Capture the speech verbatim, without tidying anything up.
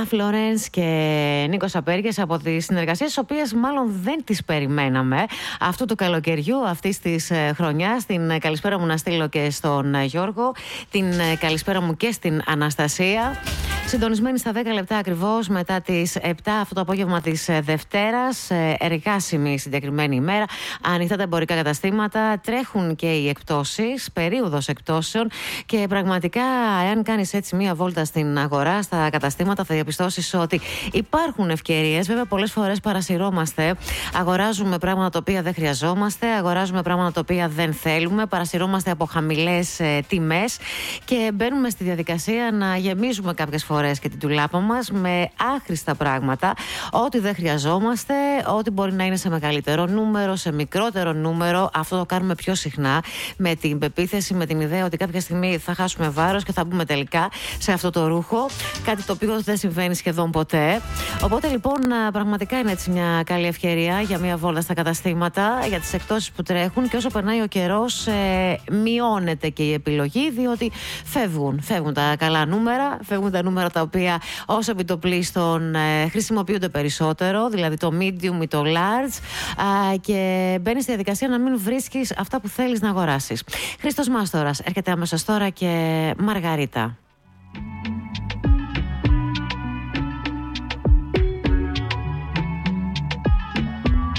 Άννα Φλωρένς και Νίκος Απέργες από τις συνεργασίες τις οποίες μάλλον δεν τις περιμέναμε αυτού του καλοκαιριού, αυτής της χρονιάς. Την καλησπέρα μου να στείλω και στον Γιώργο, την καλησπέρα μου και στην Αναστασία. Συντονισμένοι στα δέκα λεπτά ακριβώς μετά τις επτά αυτό το απόγευμα της Δευτέρας, εργάσιμη συγκεκριμένη ημέρα. Ανοιχτά τα εμπορικά καταστήματα, τρέχουν και οι εκπτώσεις, περίοδος εκπτώσεων και πραγματικά, εάν κάνεις έτσι μία βόλτα στην αγορά, στα καταστήματα, θα διαπιστώσεις ότι υπάρχουν ευκαιρίες. Βέβαια, πολλές φορές παρασυρώμαστε, αγοράζουμε πράγματα τα οποία δεν χρειαζόμαστε, αγοράζουμε πράγματα τα οποία δεν θέλουμε, παρασυρώμαστε από χαμηλές ε, τιμές και μπαίνουμε στη διαδικασία να γεμίζουμε κάποιες φορές και την τουλάπα μας με άχρηστα πράγματα, ό,τι δεν χρειαζόμαστε, ό,τι μπορεί να είναι σε μεγαλύτερο νούμερο, σε μικρότερο νούμερο. Αυτό το κάνουμε πιο συχνά με την πεποίθηση, με την ιδέα ότι κάποια στιγμή θα χάσουμε βάρος και θα μπούμε τελικά σε αυτό το ρούχο. Κάτι το οποίο δεν συμβαίνει σχεδόν ποτέ. Οπότε λοιπόν πραγματικά είναι έτσι μια καλή ευκαιρία για μια βόλτα στα καταστήματα, για τις εκπτώσεις που τρέχουν, και όσο περνάει ο καιρός ε, μειώνεται και η επιλογή, διότι φεύγουν, φεύγουν τα καλά νούμερα, φεύγουν τα νούμερα τα οποία ως επιτοπλίστων ε, χρησιμοποιούνται περισσότερο, δηλαδή το medium ή το large, α, και μπαίνεις στη διαδικασία να μην βρίσκεις αυτά που θέλεις να αγοράσεις. Χρήστος Μάστορας έρχεται αμέσως τώρα και Μαργαρίτα.